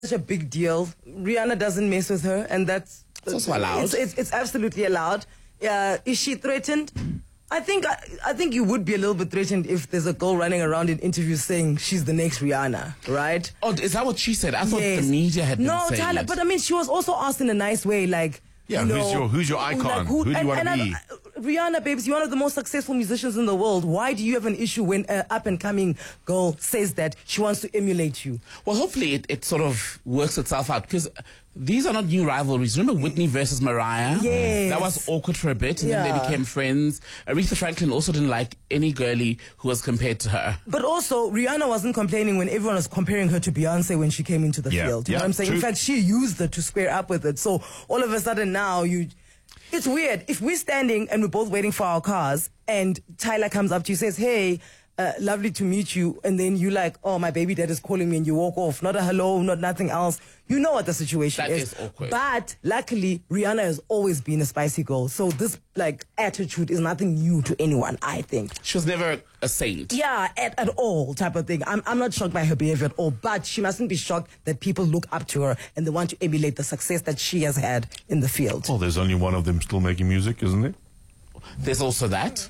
such a big deal. Rihanna doesn't mess with her, and that's also allowed. It's absolutely allowed. Is she threatened? I think you would be a little bit threatened if there's a girl running around in interviews saying she's the next Rihanna, right? Oh, is that what she said? I thought Yes. the media had been no, saying Tyler, it. but I mean, she was also asked in a nice way, like, Yeah, you know, who's your icon? like, Who do you want to be? Rihanna, babes, you're one of the most successful musicians in the world. Why do you have an issue when an up-and-coming girl says that she wants to emulate you? Well, hopefully it sort of works itself out, because these are not new rivalries. Remember Whitney versus Mariah? Yes. That was awkward for a bit, and then Yeah. they became friends. Aretha Franklin also didn't like any girlie who was compared to her. But also, Rihanna wasn't complaining when everyone was comparing her to Beyonce when she came into the field. You know what I'm saying? True. In fact, she used it to square up with it. So all of a sudden now it's weird. If we're standing and we're both waiting for our cars and Tyler comes up to you, says, hey, lovely to meet you. And then you like, oh, my baby dad is calling me, and you walk off. Not a hello, not nothing else. You know what the situation That is. is awkward. But luckily, Rihanna has always been a spicy girl. So this like attitude is nothing new to anyone, I think. She was never a saint. Yeah, at all type of thing. I'm not shocked by her behavior at all, but she mustn't be shocked that people look up to her and they want to emulate the success that she has had in the field. Well, there's only one of them still making music, isn't there? There's also that.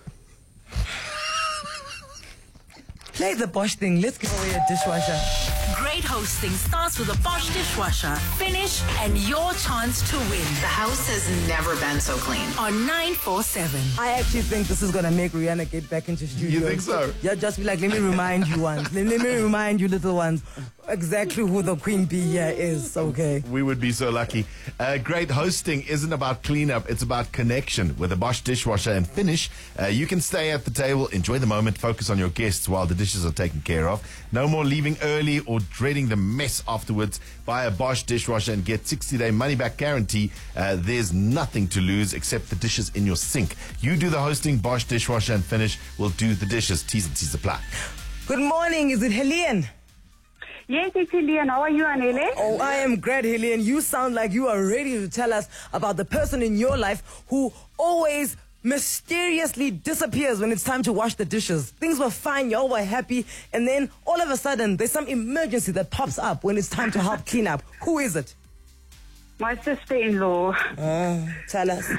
Play the Bosch thing. Let's give away a dishwasher. Great hosting starts with a Bosch dishwasher. Finish and your chance to win. The house has never been so clean. On 947. I actually think this is going to make Rihanna get back into studio. You think so? Yeah, just be like, let me remind you once. Let me remind you little ones exactly who the queen bee here is, okay? We would be so lucky. Great hosting isn't about cleanup, it's about connection. With a Bosch dishwasher and Finish, you can stay at the table, enjoy the moment, focus on your guests while the dishes are taken care of. No more leaving early or dreading the mess afterwards. Buy a Bosch dishwasher and get 60-day money-back guarantee. There's nothing to lose except the dishes in your sink. You do the hosting, Bosch dishwasher and Finish will do the dishes. T's and C's apply. Good morning. Is it Helene? Yes, it's Helene. How are you, Anele? Oh, I am great, Helene. You sound like you are ready to tell us about the person in your life who always mysteriously disappears when it's time to wash the dishes. Things were fine, y'all were happy, and then all of a sudden there's some emergency that pops up when it's time to help clean up. Who is it? My sister-in-law. Tell us.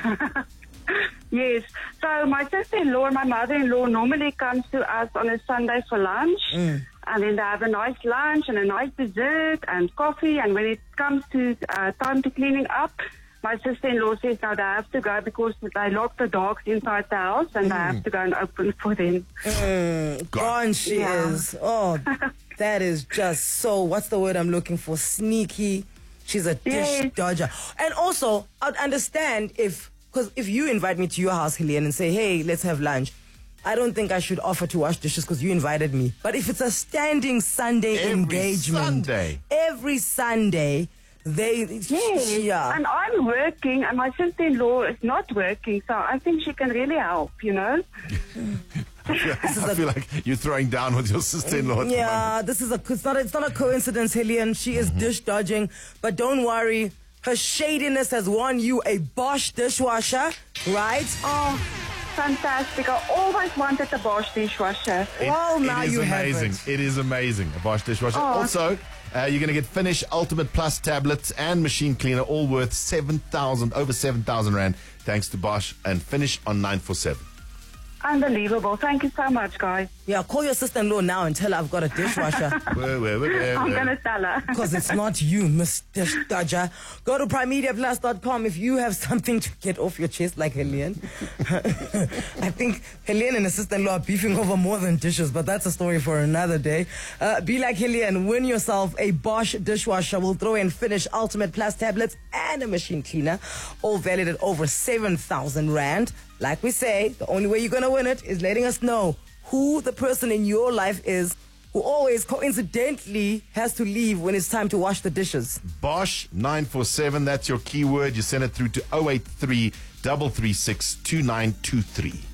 Yes. So my sister-in-law and my mother-in-law normally comes to us on a Sunday for lunch. And then they have a nice lunch and a nice dessert and coffee. And when it comes to time to cleaning up, my sister-in-law says now they have to go because they lock the dogs inside the house and they have to go and open for them. Gone she Yeah. is. Oh, that is just so, what's the word I'm looking for? Sneaky. She's a dish Yes. dodger. And also, I'd understand because if you invite me to your house, Helene, and say, hey, let's have lunch, I don't think I should offer to wash dishes because you invited me. But if it's a standing Sunday engagement, every Sunday, Yes. yeah. And I'm working and my sister-in-law is not working. So I think she can really help, you know. I feel like you're throwing down with your sister-in-law. Yeah, this is it's not a coincidence, Helene. She is dish dodging, but don't worry. Her shadiness has won you a Bosch dishwasher, right? Oh, fantastic. I always wanted a Bosch dishwasher. Well, now you have amazing. it. It is amazing. A Bosch dishwasher. Oh. Also, you're going to get Finish Ultimate Plus tablets and machine cleaner, all worth over 7,000 Rand, thanks to Bosch and Finish on 947. Unbelievable. Thank you so much, guys. Yeah, call your sister-in-law now and tell her I've got a dishwasher. I'm going to tell her. Because it's not you, Miss Dish Dodger. Go to primediaplus.com if you have something to get off your chest like Helene. I think Helene and her sister-in-law are beefing over more than dishes, but that's a story for another day. Be like Helene, win yourself a Bosch dishwasher. We'll throw in Finish Ultimate Plus tablets and a machine cleaner, all valued at over 7,000 Rand. Like we say, the only way you're going to win it is letting us know who the person in your life is who always coincidentally has to leave when it's time to wash the dishes. Bosch 947, that's your keyword. You send it through to 083 336 2923.